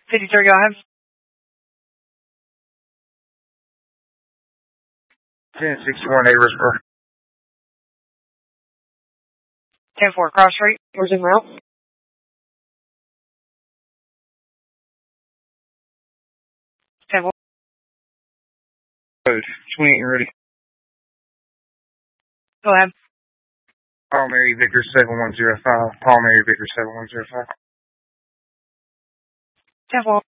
53, go ahead. 1061 Aversburg. 10-4, cross street. Where's in route? 10-4. 28 and ready. Go ahead. Paul Mary Vickers 7105. Paul Mary Vickers 7105. 10-4.